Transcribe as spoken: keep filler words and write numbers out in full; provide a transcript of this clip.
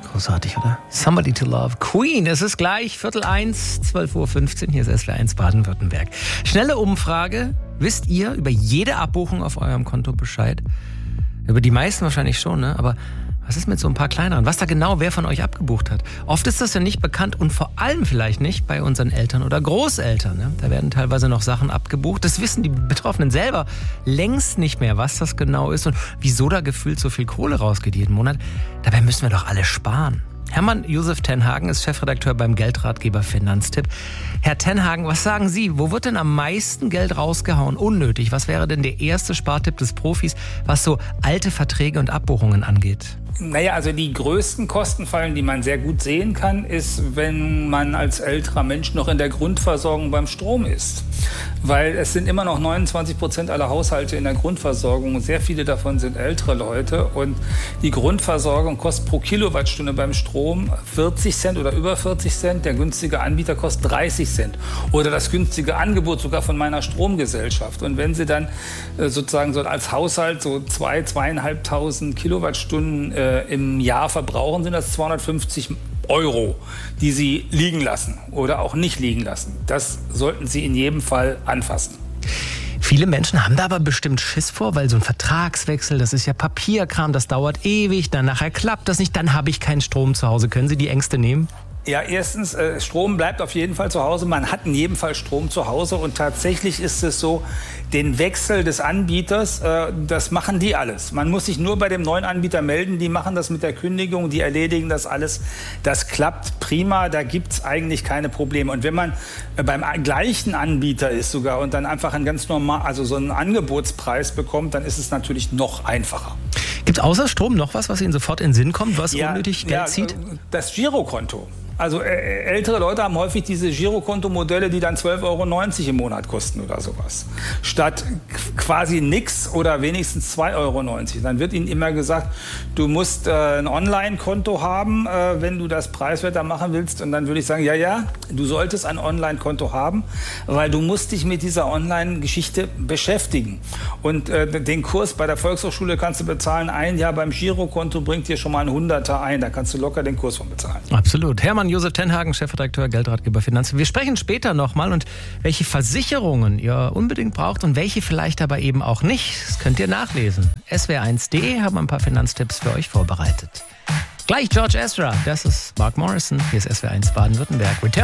Großartig, oder? Somebody to Love. Queen, es ist gleich Viertel eins, zwölf Uhr fünfzehn, hier ist S W R eins Baden-Württemberg. Schnelle Umfrage. Wisst ihr über jede Abbuchung auf eurem Konto Bescheid? Über die meisten wahrscheinlich schon, ne? Aber was ist mit so ein paar kleineren? Was da genau wer von euch abgebucht hat? Oft ist das ja nicht bekannt und vor allem vielleicht nicht bei unseren Eltern oder Großeltern. Ne? Da werden teilweise noch Sachen abgebucht. Das wissen die Betroffenen selber längst nicht mehr, was das genau ist und wieso da gefühlt so viel Kohle rausgeht jeden Monat. Dabei müssen wir doch alle sparen. Hermann Josef Tenhagen ist Chefredakteur beim Geldratgeber Finanztipp. Herr Tenhagen, was sagen Sie? Wo wird denn am meisten Geld rausgehauen? Unnötig. Was wäre denn der erste Spartipp des Profis, was so alte Verträge und Abbuchungen angeht? Naja, also die größten Kostenfallen, die man sehr gut sehen kann, ist, wenn man als älterer Mensch noch in der Grundversorgung beim Strom ist. Weil es sind immer noch neunundzwanzig Prozent aller Haushalte in der Grundversorgung und sehr viele davon sind ältere Leute. Und die Grundversorgung kostet pro Kilowattstunde beim Strom vierzig Cent oder über vierzig Cent. Der günstige Anbieter kostet dreißig Cent. Oder das günstige Angebot sogar von meiner Stromgesellschaft. Und wenn Sie dann sozusagen so als Haushalt so zwei, zweieinhalbtausend Kilowattstunden äh, im Jahr verbrauchen, sind das zweihundertfünfzig Euro, die Sie liegen lassen oder auch nicht liegen lassen. Das sollten Sie in jedem Fall anfassen. Viele Menschen haben da aber bestimmt Schiss vor, weil so ein Vertragswechsel, das ist ja Papierkram, das dauert ewig, dann nachher klappt das nicht, dann habe ich keinen Strom zu Hause. Können Sie die Ängste nehmen? Ja, erstens, äh, Strom bleibt auf jeden Fall zu Hause. Man hat in jedem Fall Strom zu Hause. Und tatsächlich ist es so, den Wechsel des Anbieters, äh, das machen die alles. Man muss sich nur bei dem neuen Anbieter melden. Die machen das mit der Kündigung, die erledigen das alles. Das klappt prima, da gibt's eigentlich keine Probleme. Und wenn man äh, beim gleichen Anbieter ist sogar und dann einfach ein ganz normal, also so einen Angebotspreis bekommt, dann ist es natürlich noch einfacher. Gibt es außer Strom noch was, was Ihnen sofort in den Sinn kommt, was ja, unnötig Geld ja, zieht? Das Girokonto. Also äh, ältere Leute haben häufig diese Girokonto-Modelle, die dann zwölf Euro neunzig im Monat kosten oder sowas. Statt quasi nix oder wenigstens zwei Euro neunzig. Dann wird ihnen immer gesagt, du musst äh, ein Online-Konto haben, äh, wenn du das preiswerter machen willst. Und dann würde ich sagen, ja, ja, du solltest ein Online-Konto haben, weil du musst dich mit dieser Online-Geschichte beschäftigen. Und äh, den Kurs bei der Volkshochschule kannst du bezahlen. Ein Jahr beim Girokonto bringt dir schon mal ein Hunderter ein. Da kannst du locker den Kurs von bezahlen. Absolut. Hermann Josef Tenhagen, Chefredakteur Geldratgeber Finanzen. Wir sprechen später nochmal und welche Versicherungen ihr unbedingt braucht und welche vielleicht aber eben auch nicht. Das könnt ihr nachlesen. S W R eins punkt de haben ein paar Finanztipps für euch vorbereitet. Gleich George Ezra, das ist Mark Morrison. Hier ist S W R eins Baden-Württemberg. Return